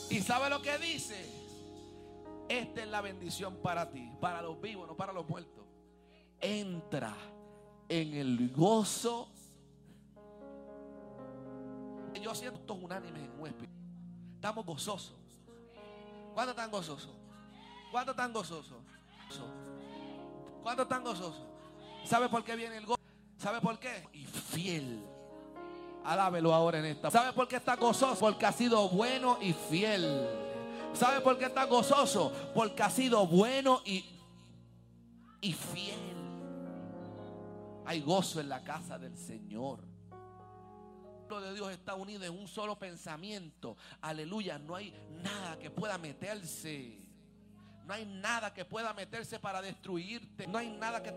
¿Y sabe lo que dice? Esta es la bendición para ti, para los vivos, no para los muertos. Entra en el gozo. Yo siento unánimes en un espíritu. Estamos gozosos. ¿Cuántos están gozosos? ¿Cuántos están gozosos? ¿Cuántos están gozosos? ¿Sabe por qué viene el gozo? ¿Sabe por qué? Y fiel. Alábelo ahora en esta. ¿Sabe por qué está gozoso? Porque ha sido bueno y fiel. ¿Sabe por qué está gozoso? Porque ha sido bueno y fiel. Hay gozo en la casa del Señor. El pueblo de Dios está unido en un solo pensamiento. Aleluya. No hay nada que pueda meterse. No hay nada que pueda meterse para destruirte. No hay nada que te